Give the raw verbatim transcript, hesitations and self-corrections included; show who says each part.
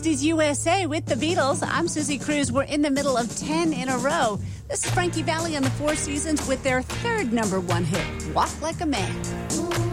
Speaker 1: Next is U S A with the Beatles. I'm Susie Cruz. We're in the middle of ten in a row. This is Frankie Valli and the Four Seasons with their third number one hit, Walk Like a Man.